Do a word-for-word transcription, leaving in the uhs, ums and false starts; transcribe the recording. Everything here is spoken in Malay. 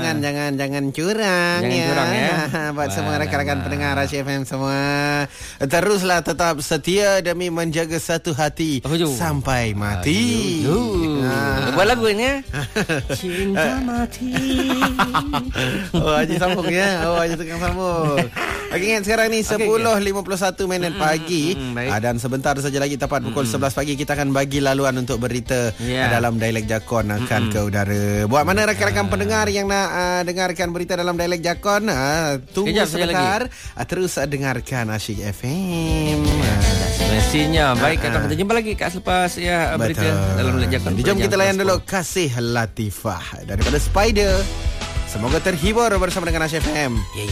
jangan jangan jangan curang Jangan ya. curang ya. Buat semua rakan-rakan pendengar Asyik F M semua. Teruslah tetap setia demi menjaga satu hati oh, sampai mati. Uh, buat lagu ini ya. Cinta mati. Oh, Haji sambung ya. Oh, Haji tukang sambung. Okey, ingat sekarang ni sepuluh lima puluh satu minit pagi. Mm, mm, mm, dan sebentar saja lagi tepat pukul mm, sebelas pagi kita akan bagi laluan untuk berita yeah. dalam dialek Jakon akan mm, ke udara. Buat mana rakan-rakan uh, pendengar yang nak uh, dengarkan berita dalam dialek Jakon, uh, tunggu sebentar. Uh, terus uh, dengarkan Asyik F M. Mestinya. Baik, uh, kita jumpa lagi kat selepas ya berita betul. Dalam dialek Jakon. Jom kita layan dulu Kasih Latifah daripada Spider. Semoga terhibur bersama dengan Asyik F M. Yeah, yeah.